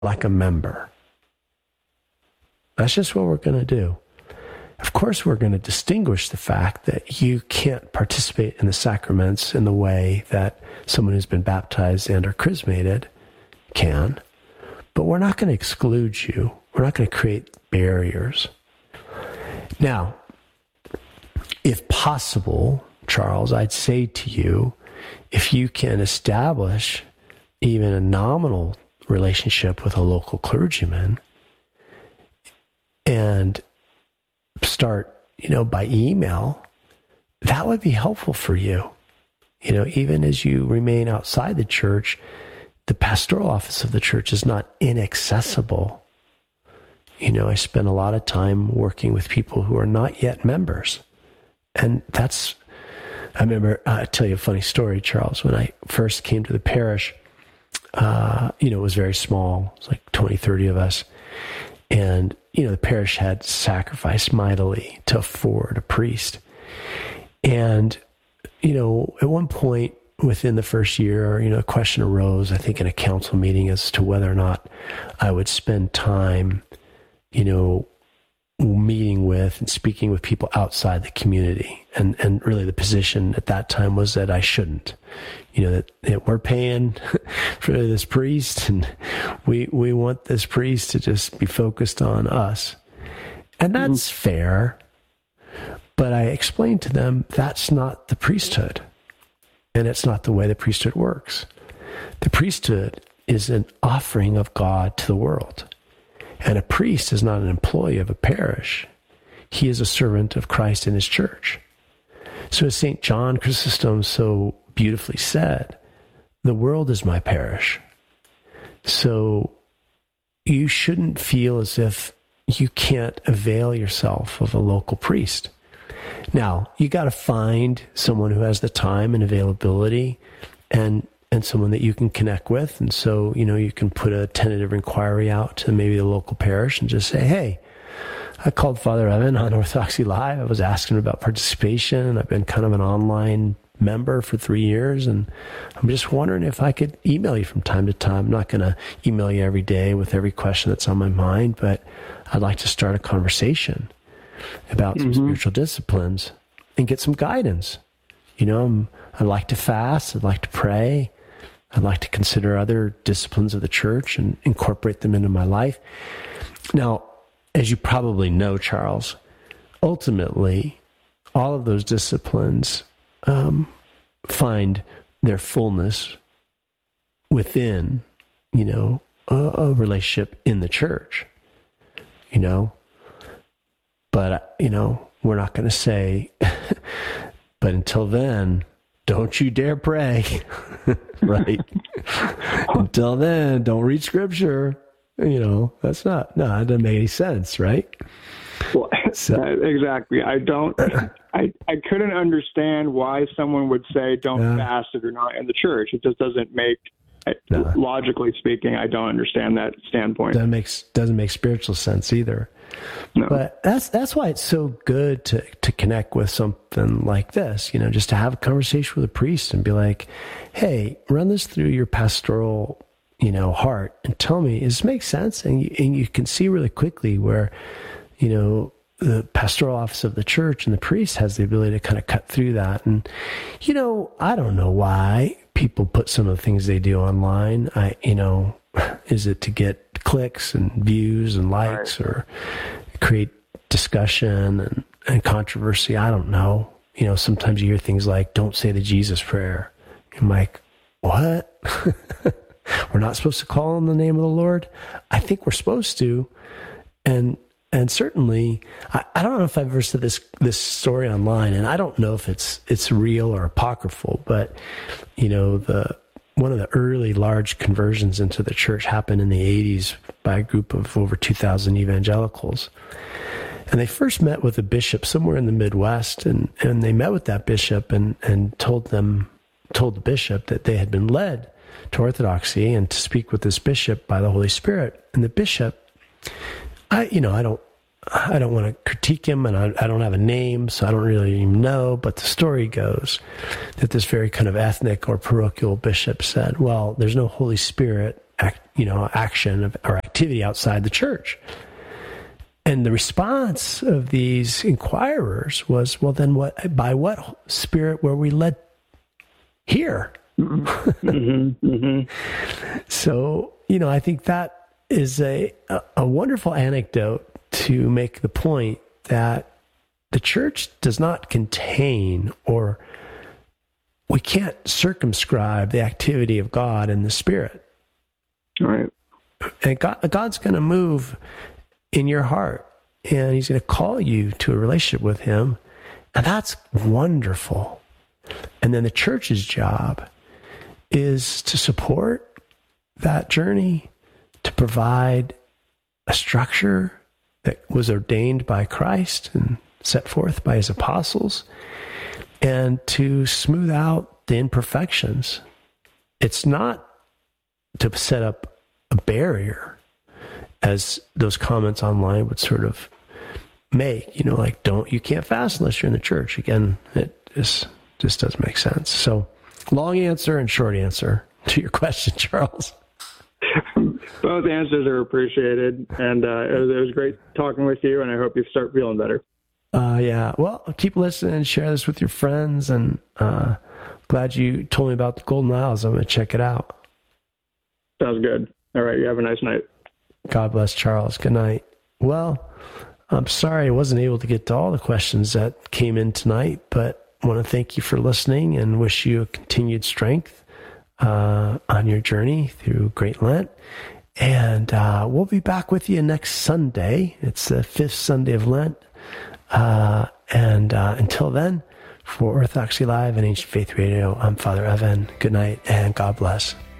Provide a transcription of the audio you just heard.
like a member. That's just what we're going to do. Of course, we're going to distinguish the fact that you can't participate in the sacraments in the way that someone who's been baptized and or chrismated can, but we're not going to exclude you. We're not going to create barriers. Now, if possible, Charles, I'd say to you, if you can establish even a nominal relationship with a local clergyman and start, by email, that would be helpful for you. Even as you remain outside the church, the pastoral office of the church is not inaccessible. I spend a lot of time working with people who are not yet members. And I remember, I'll tell you a funny story, Charles. When I first came to the parish, it was very small. It was like 20, 30 of us. And, the parish had sacrificed mightily to afford a priest. And, at one point within the first year, a question arose, I think in a council meeting, as to whether or not I would spend time, meeting with and speaking with people outside the community. And really the position at that time was that I shouldn't, that we're paying for this priest and we want this priest to just be focused on us. And that's fair. But I explained to them, that's not the priesthood. And it's not the way the priesthood works. The priesthood is an offering of God to the world. And a priest is not an employee of a parish. He is a servant of Christ and his church. So as St. John Chrysostom so beautifully said, the world is my parish. So you shouldn't feel as if you can't avail yourself of a local priest. Now, you got to find someone who has the time and availability and someone that you can connect with. And so, you can put a tentative inquiry out to maybe the local parish and just say, hey, I called Father Evan on Orthodoxy Live. I was asking about participation. I've been kind of an online member for 3 years, and I'm just wondering if I could email you from time to time. I'm not going to email you every day with every question that's on my mind, but I'd like to start a conversation about some spiritual disciplines and get some guidance. I like to fast. I'd like to pray. I'd like to consider other disciplines of the church and incorporate them into my life. Now, as you probably know, Charles, ultimately, all of those disciplines find their fullness within, a relationship in the church, But, we're not going to say, but until then, don't you dare pray, right? Until then, don't read scripture. That doesn't make any sense, right? Well, exactly. I couldn't understand why someone would say don't fast if you're not in the church. It just doesn't make, logically speaking, I don't understand that standpoint. Doesn't make spiritual sense either. No. But that's why it's so good to connect with something like this, just to have a conversation with a priest and be like, hey, run this through your pastoral, heart and tell me, does this make sense? And you can see really quickly where, the pastoral office of the church and the priest has the ability to kind of cut through that. And, I don't know why people put some of the things they do online. Is it to get clicks and views and likes or create discussion and controversy? I don't know. Sometimes you hear things like, don't say the Jesus prayer. I'm like, what? We're not supposed to call on the name of the Lord? I think we're supposed to. And certainly, I don't know if I've ever said this story online, and I don't know if it's real or apocryphal, but, one of the early large conversions into the church happened in the 80s by a group of over 2,000 evangelicals. And they first met with a bishop somewhere in the Midwest, and they met with that bishop and told the bishop that they had been led to Orthodoxy and to speak with this bishop by the Holy Spirit. And the bishop, I don't want to critique him, and I don't have a name, so I don't really even know, but the story goes that this very kind of ethnic or parochial bishop said, well, there's no Holy Spirit action or activity outside the church. And the response of these inquirers was, well, then by what spirit were we led here? Mm-hmm. Mm-hmm. So, I think that is a wonderful anecdote to make the point that the church does not contain, or we can't circumscribe the activity of God and the Spirit. All right. And God's going to move in your heart, and he's going to call you to a relationship with him. And that's wonderful. And then the church's job is to support that journey, to provide a structure that was ordained by Christ and set forth by his apostles, and to smooth out the imperfections. It's not to set up a barrier, as those comments online would sort of make, you can't fast unless you're in the church. Again, it just doesn't make sense. So, long answer and short answer to your question, Charles. Both answers are appreciated, and it was great talking with you, and I hope you start feeling better. Yeah. Well, keep listening and share this with your friends, and glad you told me about the Golden Isles. I'm going to check it out. Sounds good. All right. You have a nice night. God bless, Charles. Good night. Well, I'm sorry I wasn't able to get to all the questions that came in tonight, but I want to thank you for listening and wish you a continued strength on your journey through Great Lent. And we'll be back with you next Sunday. It's the 5th Sunday of Lent. And until then, for Orthodoxy Live and Ancient Faith Radio, I'm Father Evan. Good night and God bless.